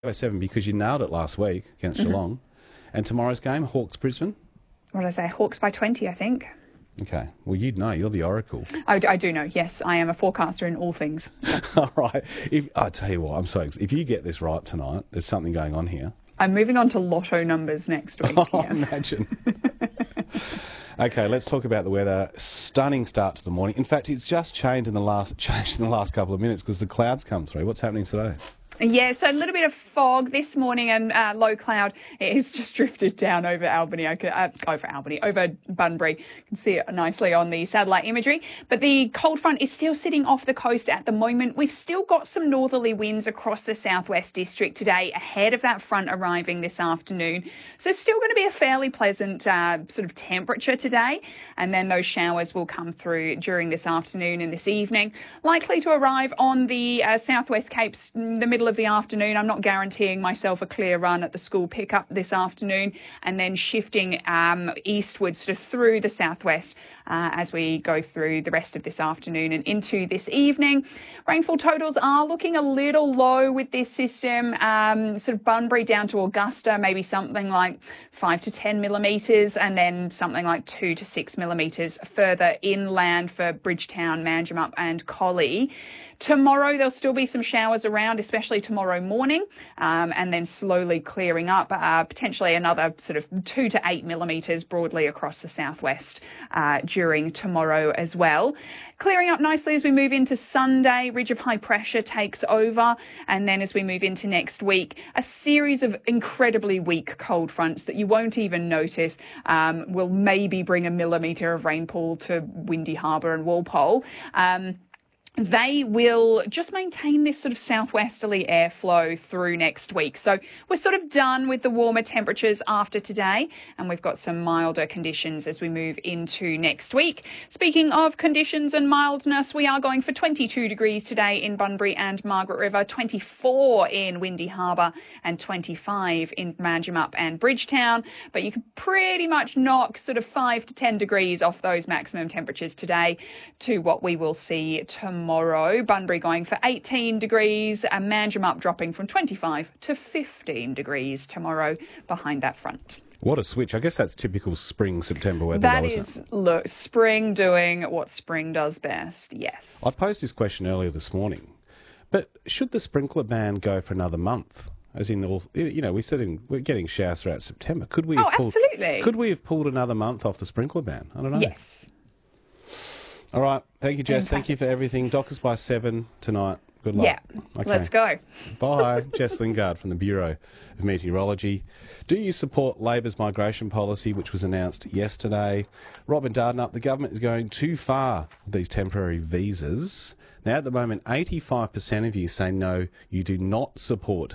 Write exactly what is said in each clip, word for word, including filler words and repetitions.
oh seven because you nailed it last week against mm-hmm. Geelong. And tomorrow's game, Hawks Brisbane? What did I say? Hawks by twenty, I think. Okay. Well, you'd know. You're the oracle. I, I do know, yes. I am a forecaster in all things. All right. If, I tell you what, I'm so excited. If you get this right tonight, there's something going on here. I'm moving on to lotto numbers next week. Oh, yeah. Imagine. Okay, let's talk about the weather. Stunning start to the morning. In fact, it's just changed in the last changed in the last couple of minutes because the clouds come through. What's happening today? Yeah, so a little bit of fog this morning and uh, low cloud. It's just drifted down over Albany, uh, over Albany, over Bunbury. You can see it nicely on the satellite imagery. But the cold front is still sitting off the coast at the moment. We've still got some northerly winds across the southwest district today ahead of that front arriving this afternoon. So still going to be a fairly pleasant uh, sort of temperature today. And then those showers will come through during this afternoon and this evening. Likely to arrive on the uh, southwest Capes in the middle of the afternoon. I'm not guaranteeing myself a clear run at the school pickup this afternoon, and then shifting um, eastwards sort of through the southwest uh, as we go through the rest of this afternoon and into this evening. Rainfall totals are looking a little low with this system. Um, sort of Bunbury down to Augusta, maybe something like five to ten millimetres, and then something like two to six millimetres further inland for Bridgetown, Manjimup and Collie. Tomorrow, there'll still be some showers around, especially tomorrow morning, um, and then slowly clearing up, uh, potentially another sort of two to eight millimetres broadly across the southwest uh, during tomorrow as well. Clearing up nicely as we move into Sunday, ridge of high pressure takes over, and then as we move into next week, a series of incredibly weak cold fronts that you won't even notice um, will maybe bring a millimetre of rainfall to Windy Harbour and Walpole. Um, They will just maintain this sort of southwesterly airflow through next week. So we're sort of done with the warmer temperatures after today, and we've got some milder conditions as we move into next week. Speaking of conditions and mildness, we are going for twenty-two degrees today in Bunbury and Margaret River, twenty-four in Windy Harbour and twenty-five in Manjimup and Bridgetown. But you can pretty much knock sort of five to ten degrees off those maximum temperatures today to what we will see tomorrow. Tomorrow, Bunbury going for eighteen degrees, and Manjimup dropping from twenty-five to fifteen degrees tomorrow behind that front. What a switch. I guess that's typical spring, September weather. That though, is, isn't it? Look, spring doing what spring does best, yes. I posed this question earlier this morning, but should the sprinkler ban go for another month? As in, all, you know, we said in, we're getting showers throughout September. Could we? Oh, have pulled, absolutely. Could we have pulled another month off the sprinkler ban? I don't know. Yes. All right. Thank you, Jess. Thank you for everything. Dockers by seven tonight. Good luck. Yeah. Okay. Let's go. Bye. Jess Lingard from the Bureau of Meteorology. Do you support Labor's migration policy, which was announced yesterday? Robin Dardanup, the government is going too far with these temporary visas. Now, at the moment, eighty-five percent of you say no, you do not support.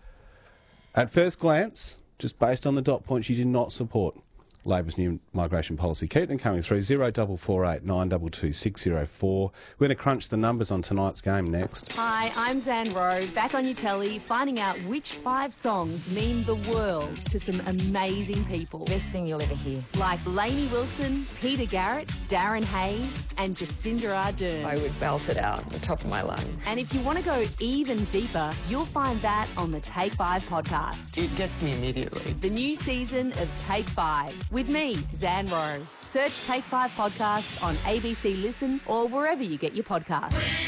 At first glance, just based on the dot points, you do not support Labor's new migration policy. Keep them coming through. zero four four eight nine two two six zero four. We're going to crunch the numbers on tonight's game next. Hi, I'm Zan Rowe, back on your telly, finding out which five songs mean the world to some amazing people. Best thing you'll ever hear. Like Lainey Wilson, Peter Garrett, Darren Hayes and Jacinda Ardern. I would belt it out at the top of my lungs. And if you want to go even deeper, you'll find that on the Take Five podcast. It gets me immediately. The new season of Take Five. With me, Zan Rowe. Search Take Five Podcast on A B C Listen or wherever you get your podcasts.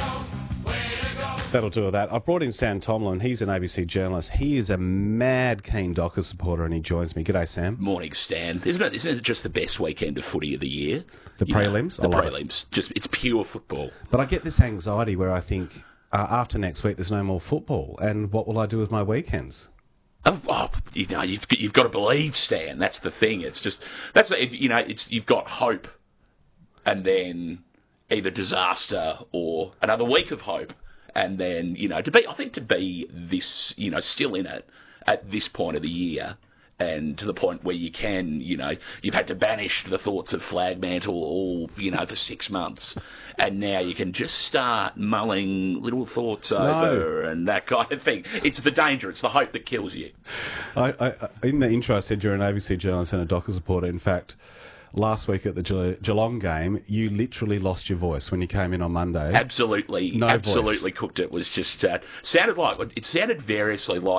That'll do with that. I've brought in Sam Tomlin. He's an A B C journalist. He is a mad keen Dockers supporter, and he joins me. G'day, Sam. Morning, Stan. Isn't it, isn't it just the best weekend of footy of the year? The you prelims? Know, the I love prelims. It. Just It's pure football. But I get this anxiety where I think, uh, after next week, there's no more football, and what will I do with my weekends? Oh, oh, you know, you've you've got to believe, Stan. That's the thing. It's just that's you know, it's you've got hope, and then either disaster or another week of hope, and then you know to be. I think to be this, you know, still in it at this point of the year, and to the point where you can, you know, you've had to banish the thoughts of Flagmantle all, you know, for six months, and now you can just start mulling little thoughts over no. and that kind of thing. It's the danger, it's the hope that kills you. I, I, in the intro, I said you're an A B C journalist and a Dockers supporter. In fact, last week at the Ge- Geelong game, you literally lost your voice when you came in on Monday. Absolutely, No absolutely voice. cooked it. Was just uh, sounded like it sounded variously like.